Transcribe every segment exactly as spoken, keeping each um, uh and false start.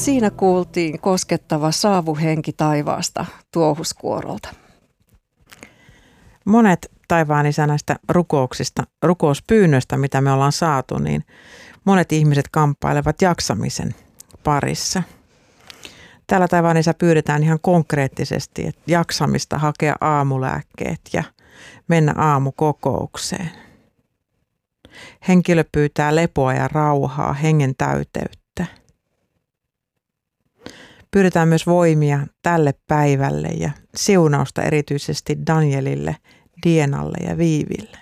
Siinä kuultiin koskettava saavuhenki taivaasta tuohuskuorolta. Monet taivaan Isä näistä rukouksista, rukouspyynnöistä, mitä me ollaan saatu, niin monet ihmiset kamppailevat jaksamisen parissa. Täällä taivaan Isä pyydetään ihan konkreettisesti, että jaksamista hakea aamulääkkeet ja mennä aamukokoukseen. Henkilö pyytää lepoa ja rauhaa, hengen täyteyttä. Pyydetään myös voimia tälle päivälle ja siunausta erityisesti Danielille, Dienalle ja Viiville.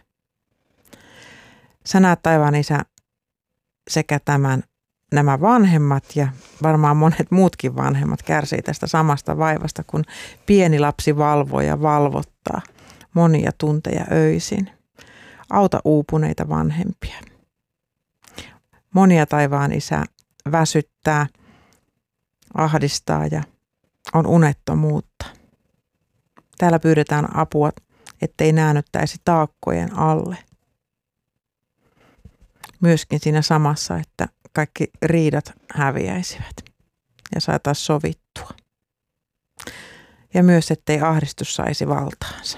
Sä näet taivaan Isä sekä tämän, nämä vanhemmat ja varmaan monet muutkin vanhemmat kärsii tästä samasta vaivasta, kun pieni lapsi valvoo ja valvottaa monia tunteja öisin. Auta uupuneita vanhempia. Monia taivaan Isä väsyttää, ahdistaa ja on unettomuutta. Täällä pyydetään apua, ettei näännyttäisi taakkojen alle. Myöskin siinä samassa, että kaikki riidat häviäisivät ja saataisiin sovittua. Ja myös, ettei ahdistus saisi valtaansa.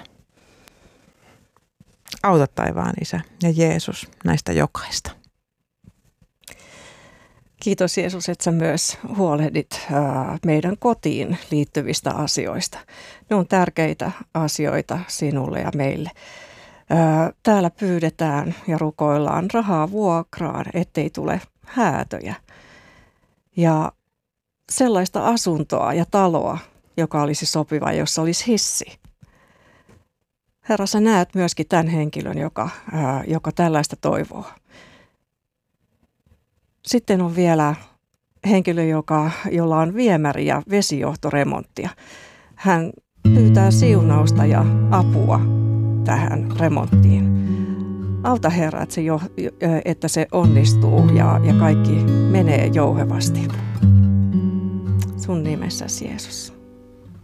Auta taivaan Isä ja Jeesus näistä jokaista. Kiitos Jeesus, että sä myös huolehdit meidän kotiin liittyvistä asioista. Ne on tärkeitä asioita sinulle ja meille. Täällä pyydetään ja rukoillaan rahaa vuokraan, ettei tule häätöjä. Ja sellaista asuntoa ja taloa, joka olisi sopiva, jossa olisi hissi. Herra, sä näet myöskin tämän henkilön, joka, joka tällaista toivoo. Sitten on vielä henkilö, joka, jolla on viemäri- ja vesijohtoremonttia. Hän pyytää siunausta ja apua tähän remonttiin. Auta Herra, että se, jo, että se onnistuu ja, ja kaikki menee jouhevasti. Sun nimessäsi Jeesus.